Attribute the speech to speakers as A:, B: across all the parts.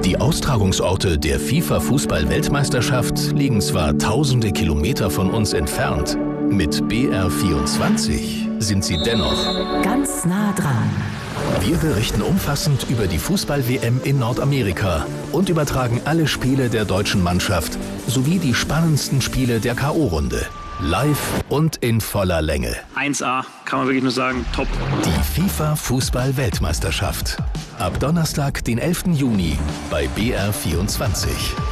A: Die Austragungsorte der FIFA-Fußball-Weltmeisterschaft liegen zwar tausende Kilometer von uns entfernt, mit BR24 sind sie dennoch
B: ganz nah dran.
A: Wir berichten umfassend über die Fußball-WM in Nordamerika und übertragen alle Spiele der deutschen Mannschaft sowie die spannendsten Spiele der K.O.-Runde. Live und in voller Länge.
C: 1A, kann man wirklich nur sagen, top.
A: Die FIFA-Fußball-Weltmeisterschaft. Ab Donnerstag, den 11. Juni bei BR24.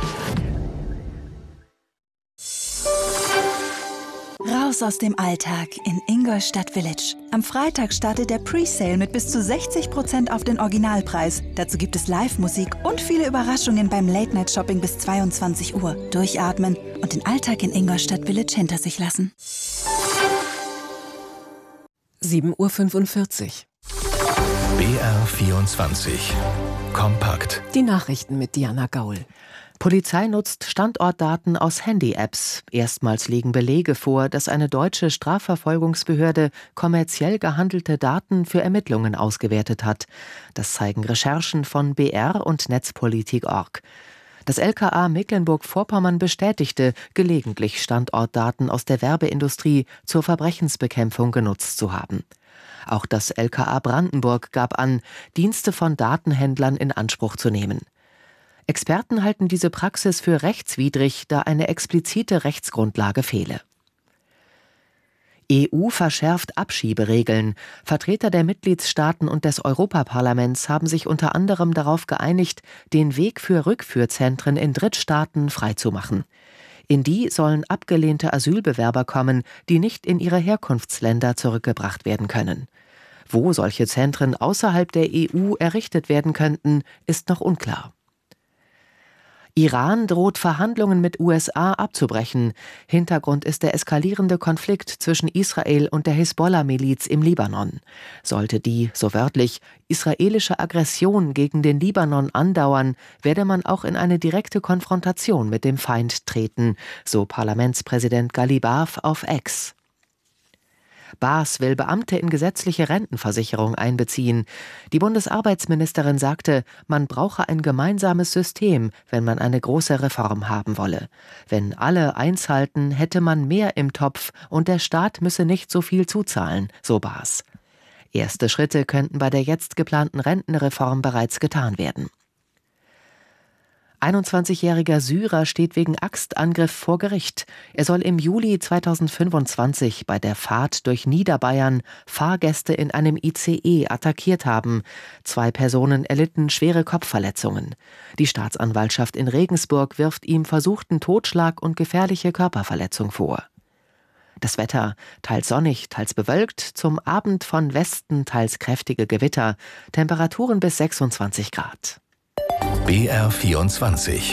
B: Raus aus dem Alltag in Ingolstadt Village. Am Freitag startet der Presale mit bis zu 60% auf den Originalpreis. Dazu gibt es Live-Musik und viele Überraschungen beim Late-Night-Shopping bis 22 Uhr. Durchatmen und den Alltag in Ingolstadt Village hinter sich lassen.
D: 7:45 Uhr.
A: BR24. Kompakt.
D: Die Nachrichten mit Diana Gaul. Polizei nutzt Standortdaten aus Handy-Apps. Erstmals liegen Belege vor, dass eine deutsche Strafverfolgungsbehörde kommerziell gehandelte Daten für Ermittlungen ausgewertet hat. Das zeigen Recherchen von BR und Netzpolitik.org. Das LKA Mecklenburg-Vorpommern bestätigte, gelegentlich Standortdaten aus der Werbeindustrie zur Verbrechensbekämpfung genutzt zu haben. Auch das LKA Brandenburg gab an, Dienste von Datenhändlern in Anspruch zu nehmen. Experten halten diese Praxis für rechtswidrig, da eine explizite Rechtsgrundlage fehle. EU verschärft Abschieberegeln. Vertreter der Mitgliedstaaten und des Europaparlaments haben sich unter anderem darauf geeinigt, den Weg für Rückführzentren in Drittstaaten freizumachen. In die sollen abgelehnte Asylbewerber kommen, die nicht in ihre Herkunftsländer zurückgebracht werden können. Wo solche Zentren außerhalb der EU errichtet werden könnten, ist noch unklar. Iran droht Verhandlungen mit USA abzubrechen. Hintergrund ist der eskalierende Konflikt zwischen Israel und der Hisbollah-Miliz im Libanon. Sollte die, so wörtlich, israelische Aggression gegen den Libanon andauern, werde man auch in eine direkte Konfrontation mit dem Feind treten, so Parlamentspräsident Ghalibaf auf X. Baas will Beamte in gesetzliche Rentenversicherung einbeziehen. Die Bundesarbeitsministerin sagte, man brauche ein gemeinsames System, wenn man eine große Reform haben wolle. Wenn alle eins halten, hätte man mehr im Topf und der Staat müsse nicht so viel zuzahlen, so Baas. Erste Schritte könnten bei der jetzt geplanten Rentenreform bereits getan werden. 21-jähriger Syrer steht wegen Axtangriff vor Gericht. Er soll im Juli 2025 bei der Fahrt durch Niederbayern Fahrgäste in einem ICE attackiert haben. 2 Personen erlitten schwere Kopfverletzungen. Die Staatsanwaltschaft in Regensburg wirft ihm versuchten Totschlag und gefährliche Körperverletzung vor. Das Wetter, teils sonnig, teils bewölkt, zum Abend von Westen teils kräftige Gewitter, Temperaturen bis 26 Grad.
A: BR24.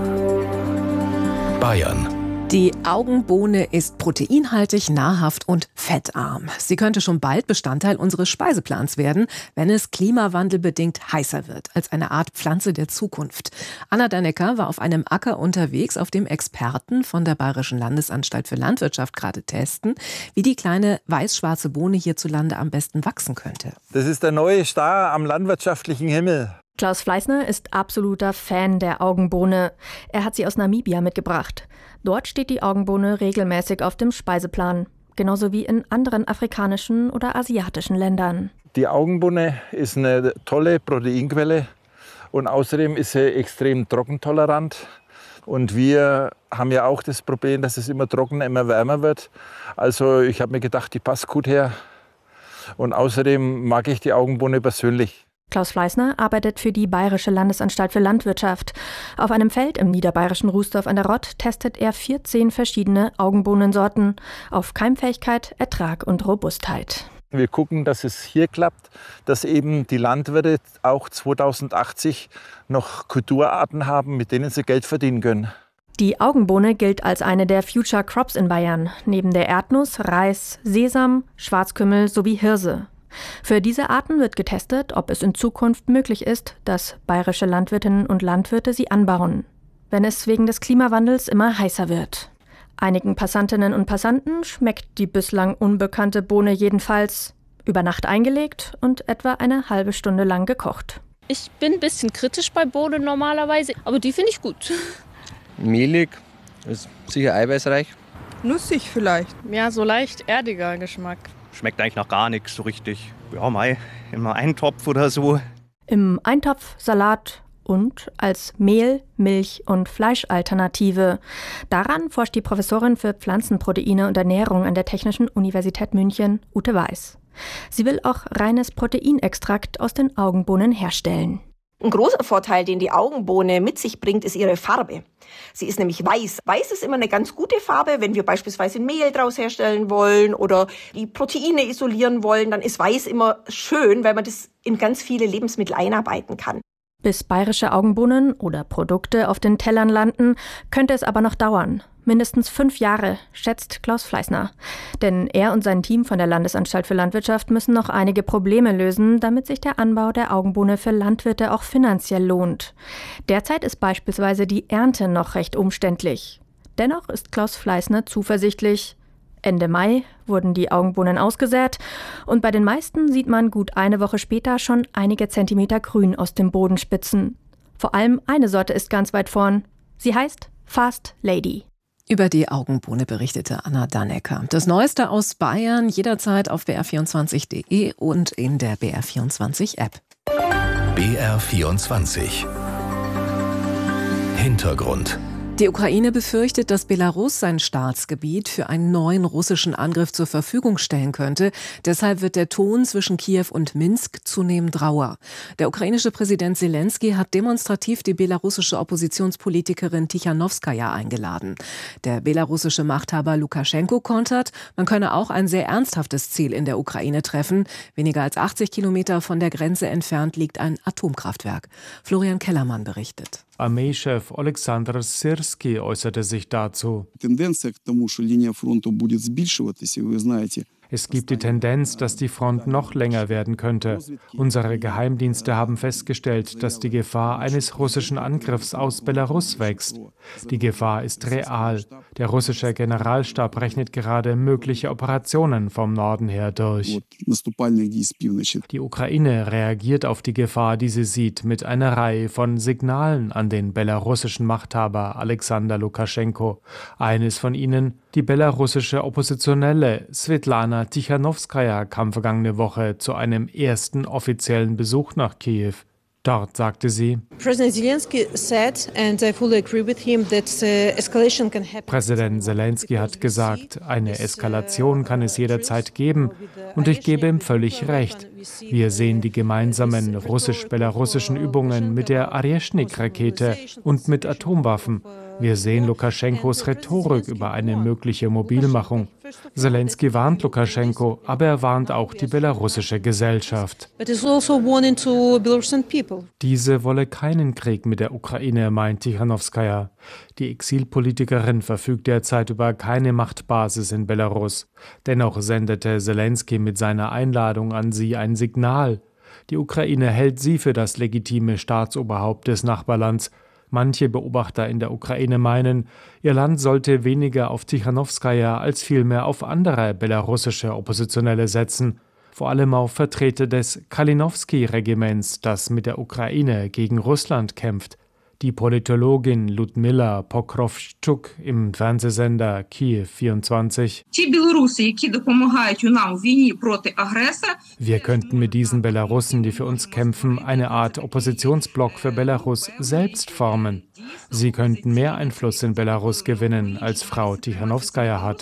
A: Bayern.
D: Die Augenbohne ist proteinhaltig, nahrhaft und fettarm. Sie könnte schon bald Bestandteil unseres Speiseplans werden, wenn es klimawandelbedingt heißer wird, als eine Art Pflanze der Zukunft. Anna Dannecker war auf einem Acker unterwegs, auf dem Experten von der Bayerischen Landesanstalt für Landwirtschaft gerade testen, wie die kleine weiß-schwarze Bohne hierzulande am besten wachsen könnte.
E: Das ist der neue Star am landwirtschaftlichen Himmel.
F: Klaus Fleißner ist absoluter Fan der Augenbohne. Er hat sie aus Namibia mitgebracht. Dort steht die Augenbohne regelmäßig auf dem Speiseplan. Genauso wie in anderen afrikanischen oder asiatischen Ländern.
E: Die Augenbohne ist eine tolle Proteinquelle und außerdem ist sie extrem trockentolerant. Und wir haben ja auch das Problem, dass es immer trockener, immer wärmer wird. Also ich habe mir gedacht, die passt gut her. Und außerdem mag ich die Augenbohne persönlich.
F: Klaus Fleißner arbeitet für die Bayerische Landesanstalt für Landwirtschaft. Auf einem Feld im niederbayerischen Rußdorf an der Rott testet er 14 verschiedene Augenbohnensorten auf Keimfähigkeit, Ertrag und Robustheit.
E: Wir gucken, dass es hier klappt, dass eben die Landwirte auch 2080 noch Kulturarten haben, mit denen sie Geld verdienen können.
F: Die Augenbohne gilt als eine der Future Crops in Bayern, neben der Erdnuss, Reis, Sesam, Schwarzkümmel sowie Hirse. Für diese Arten wird getestet, ob es in Zukunft möglich ist, dass bayerische Landwirtinnen und Landwirte sie anbauen, wenn es wegen des Klimawandels immer heißer wird. Einigen Passantinnen und Passanten schmeckt die bislang unbekannte Bohne jedenfalls über Nacht eingelegt und etwa eine halbe Stunde lang gekocht.
G: Ich bin ein bisschen kritisch bei Bohnen normalerweise, aber die finde ich gut.
H: Mehlig, ist sicher eiweißreich.
I: Nussig vielleicht.
J: Ja, so leicht erdiger Geschmack.
K: Schmeckt eigentlich nach gar nichts so richtig. Ja, mei, immer Eintopf oder so.
F: Im Eintopf, Salat und als Mehl-, Milch- und Fleischalternative. Daran forscht die Professorin für Pflanzenproteine und Ernährung an der Technischen Universität München, Ute Weiß. Sie will auch reines Proteinextrakt aus den Augenbohnen herstellen.
L: Ein großer Vorteil, den die Augenbohne mit sich bringt, ist ihre Farbe. Sie ist nämlich weiß. Weiß ist immer eine ganz gute Farbe. Wenn wir beispielsweise ein Mehl draus herstellen wollen oder die Proteine isolieren wollen, dann ist weiß immer schön, weil man das in ganz viele Lebensmittel einarbeiten kann.
F: Bis bayerische Augenbohnen oder Produkte auf den Tellern landen, könnte es aber noch dauern. Mindestens 5 Jahre, schätzt Klaus Fleißner. Denn er und sein Team von der Landesanstalt für Landwirtschaft müssen noch einige Probleme lösen, damit sich der Anbau der Augenbohne für Landwirte auch finanziell lohnt. Derzeit ist beispielsweise die Ernte noch recht umständlich. Dennoch ist Klaus Fleißner zuversichtlich. Ende Mai wurden die Augenbohnen ausgesät und bei den meisten sieht man gut eine Woche später schon einige Zentimeter Grün aus dem Boden spitzen. Vor allem eine Sorte ist ganz weit vorn. Sie heißt Fast Lady.
D: Über die Augenbohne berichtete Anna Dannecker. Das Neueste aus Bayern jederzeit auf br24.de und in der BR24-App.
A: BR24 Hintergrund.
D: Die Ukraine befürchtet, dass Belarus sein Staatsgebiet für einen neuen russischen Angriff zur Verfügung stellen könnte. Deshalb wird der Ton zwischen Kiew und Minsk zunehmend rauer. Der ukrainische Präsident Selenskyj hat demonstrativ die belarussische Oppositionspolitikerin Tichanowskaja eingeladen. Der belarussische Machthaber Lukaschenko kontert, man könne auch ein sehr ernsthaftes Ziel in der Ukraine treffen. Weniger als 80 Kilometer von der Grenze entfernt liegt ein Atomkraftwerk. Florian Kellermann berichtet.
M: Armeechef Oleksandr Syrskij äußerte sich dazu. Es gibt die Tendenz, dass die Front noch länger werden könnte. Unsere Geheimdienste haben festgestellt, dass die Gefahr eines russischen Angriffs aus Belarus wächst. Die Gefahr ist real. Der russische Generalstab rechnet gerade mögliche Operationen vom Norden her durch. Die Ukraine reagiert auf die Gefahr, die sie sieht, mit einer Reihe von Signalen an den belarussischen Machthaber Alexander Lukaschenko. Eines von ihnen: die belarussische Oppositionelle Svetlana Tichanowskaja kam vergangene Woche zu einem ersten offiziellen Besuch nach Kiew. Dort sagte sie: Präsident Selenskyj hat gesagt, eine Eskalation kann es jederzeit geben, und ich gebe ihm völlig recht. Wir sehen die gemeinsamen russisch-belarussischen Übungen mit der Areshnik-Rakete und mit Atomwaffen. Wir sehen Lukaschenkos Rhetorik über eine mögliche Mobilmachung. Selenskyj warnt Lukaschenko, aber er warnt auch die belarussische Gesellschaft. Diese wolle keinen Krieg mit der Ukraine, meint Tichanowskaja. Die Exilpolitikerin verfügt derzeit über keine Machtbasis in Belarus. Dennoch sendete Selenskyj mit seiner Einladung an sie ein Signal. Die Ukraine hält sie für das legitime Staatsoberhaupt des Nachbarlands. Manche Beobachter in der Ukraine meinen, ihr Land sollte weniger auf Tichanowskaja als vielmehr auf andere belarussische Oppositionelle setzen, vor allem auf Vertreter des Kalinowski-Regiments, das mit der Ukraine gegen Russland kämpft. Die Politologin Ludmila Pokrovtschuk im Fernsehsender Kiew 24. Wir könnten mit diesen Belarussen, die für uns kämpfen, eine Art Oppositionsblock für Belarus selbst formen. Sie könnten mehr Einfluss in Belarus gewinnen, als Frau Tichanowskaja hat.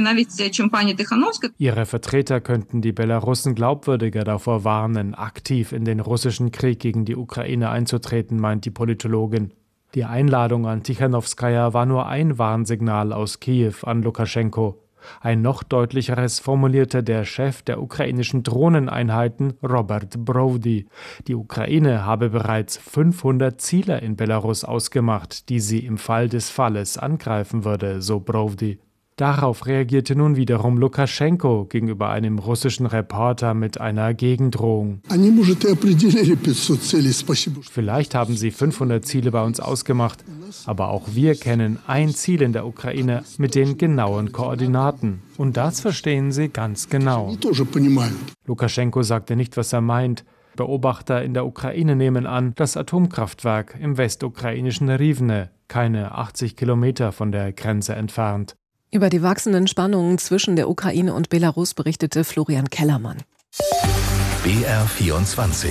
M: Ihre Vertreter könnten die Belarussen glaubwürdiger davor warnen, aktiv in den russischen Krieg gegen die Ukraine einzutreten, meint die Politologin. Die Einladung an Tichanowskaja war nur ein Warnsignal aus Kiew an Lukaschenko. Ein noch deutlicheres formulierte der Chef der ukrainischen Drohneneinheiten, Robert Brody. Die Ukraine habe bereits 500 Ziele in Belarus ausgemacht, die sie im Fall des Falles angreifen würde, so Brody. Darauf reagierte nun wiederum Lukaschenko gegenüber einem russischen Reporter mit einer Gegendrohung. Vielleicht haben sie 500 Ziele bei uns ausgemacht, aber auch wir kennen ein Ziel in der Ukraine mit den genauen Koordinaten. Und das verstehen sie ganz genau. Lukaschenko sagte nicht, was er meint. Beobachter in der Ukraine nehmen an, das Atomkraftwerk im westukrainischen Rivne, keine 80 Kilometer von der Grenze entfernt.
D: Über die wachsenden Spannungen zwischen der Ukraine und Belarus berichtete Florian Kellermann.
A: BR24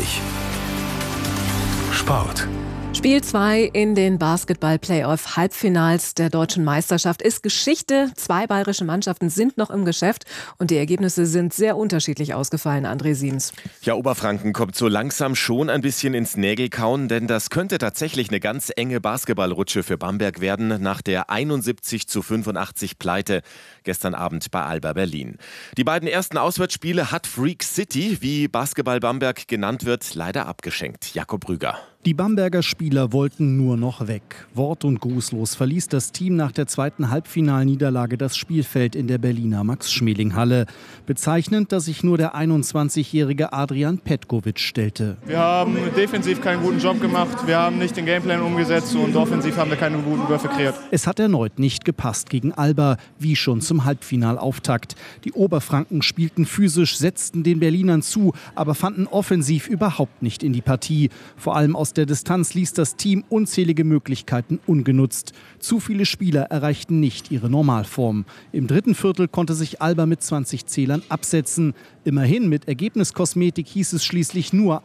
A: Sport.
D: Spiel 2 in den Basketball-Playoff-Halbfinals der deutschen Meisterschaft ist Geschichte. 2 bayerische Mannschaften sind noch im Geschäft und die Ergebnisse sind sehr unterschiedlich ausgefallen. André Siems.
I: Ja, Oberfranken kommt so langsam schon ein bisschen ins Nägelkauen, denn das könnte tatsächlich eine ganz enge Basketballrutsche für Bamberg werden nach der 71:85 Pleite gestern Abend bei Alba Berlin. Die beiden ersten Auswärtsspiele hat Freak City, wie Basketball Bamberg genannt wird, leider abgeschenkt. Jakob Rüger.
N: Die Bamberger Spieler wollten nur noch weg. Wort- und grußlos verließ das Team nach der zweiten Halbfinalniederlage das Spielfeld in der Berliner Max-Schmeling-Halle. Bezeichnend, dass sich nur der 21-jährige Adrian Petkovic stellte.
O: Wir haben defensiv keinen guten Job gemacht, wir haben nicht den Gameplan umgesetzt und offensiv haben wir keine guten Würfe kreiert.
N: Es hat erneut nicht gepasst gegen Alba, wie schon zum Halbfinalauftakt. Die Oberfranken spielten physisch, setzten den Berlinern zu, aber fanden offensiv überhaupt nicht in die Partie. Vor allem aus der Distanz ließ das Team unzählige Möglichkeiten ungenutzt. Zu viele Spieler erreichten nicht ihre Normalform. Im dritten Viertel konnte sich Alba mit 20 Zählern absetzen. Immerhin mit Ergebniskosmetik hieß es schließlich nur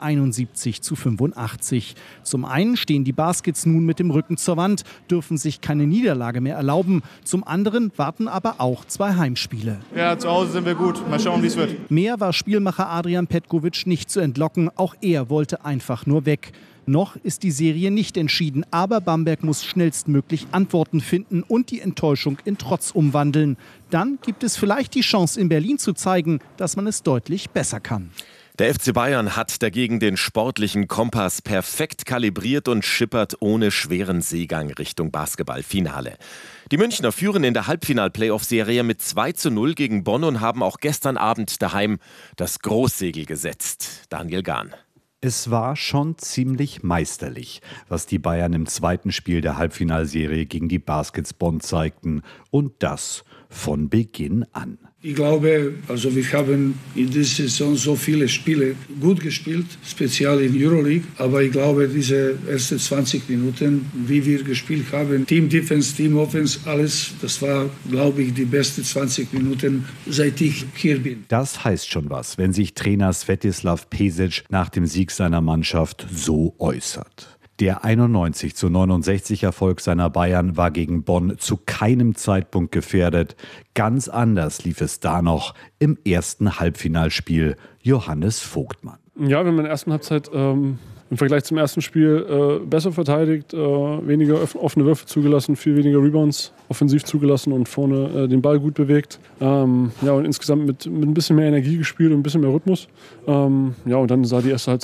N: 71:85. Zum einen stehen die Baskets nun mit dem Rücken zur Wand, dürfen sich keine Niederlage mehr erlauben. Zum anderen warten aber auch 2 Heimspiele.
O: Ja, zu Hause sind wir gut. Mal schauen, wie es wird.
N: Mehr war Spielmacher Adrian Petkovic nicht zu entlocken. Auch er wollte einfach nur weg. Noch ist die Serie nicht entschieden, aber Bamberg muss schnellstmöglich Antworten finden und die Enttäuschung in Trotz umwandeln. Dann gibt es vielleicht die Chance, in Berlin zu zeigen, dass man es deutlich besser kann.
I: Der FC Bayern hat dagegen den sportlichen Kompass perfekt kalibriert und schippert ohne schweren Seegang Richtung Basketballfinale. Die Münchner führen in der Halbfinal-Playoff-Serie mit 2:0 gegen Bonn und haben auch gestern Abend daheim das Großsegel gesetzt. Daniel Gahn.
P: Es war schon ziemlich meisterlich, was die Bayern im zweiten Spiel der Halbfinalserie gegen die Baskets Bonn zeigten. Und das von Beginn an.
Q: Ich glaube, wir haben in dieser Saison so viele Spiele gut gespielt, speziell in Euroleague. Aber ich glaube, diese ersten 20 Minuten, wie wir gespielt haben, Team Defense, Team Offense, alles, das war, glaube ich, die besten 20 Minuten, seit ich hier bin.
P: Das heißt schon was, wenn sich Trainer Svetislav Pesic nach dem Sieg seiner Mannschaft so äußert. Der 91:69 Erfolg seiner Bayern war gegen Bonn zu keinem Zeitpunkt gefährdet. Ganz anders lief es da noch im ersten Halbfinalspiel. Johannes Vogtmann.
R: Ja, wir haben in der ersten Halbzeit im Vergleich zum ersten Spiel besser verteidigt, weniger offene Würfe zugelassen, viel weniger Rebounds offensiv zugelassen und vorne den Ball gut bewegt. Und insgesamt mit ein bisschen mehr Energie gespielt und ein bisschen mehr Rhythmus. Und dann sah die erste Halbzeit